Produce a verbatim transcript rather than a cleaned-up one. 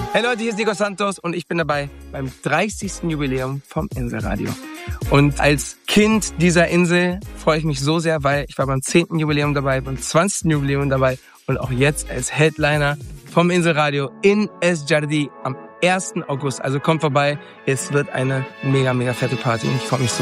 Hey Leute, hier ist Nico Santos und ich bin dabei beim dreißigsten Jubiläum vom Inselradio. Und als Kind dieser Insel freue ich mich so sehr, weil ich war beim zehnten Jubiläum dabei, beim zwanzigsten Jubiläum dabei und auch jetzt als Headliner vom Inselradio in Es Jardí am ersten August. Also kommt vorbei, es wird eine mega, mega fette Party und ich freue mich so.